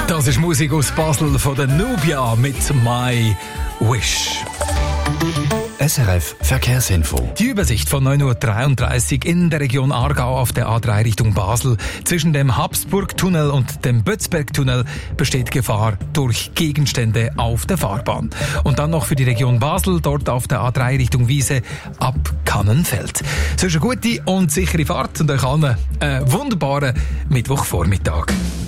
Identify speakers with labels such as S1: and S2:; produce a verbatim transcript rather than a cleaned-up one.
S1: Das ist Musik aus Basel von der Nubia mit My Wish.
S2: S R F Verkehrsinfo.
S1: Die Übersicht von neun Uhr dreiunddreißig in der Region Aargau auf der A drei Richtung Basel. Zwischen dem Habsburgtunnel und dem Bötzbergtunnel besteht Gefahr durch Gegenstände auf der Fahrbahn. Und dann noch für die Region Basel, dort auf der A drei Richtung Wiese ab Kannenfeld. So ist eine gute und sichere Fahrt und euch allen einen wunderbaren Mittwochvormittag.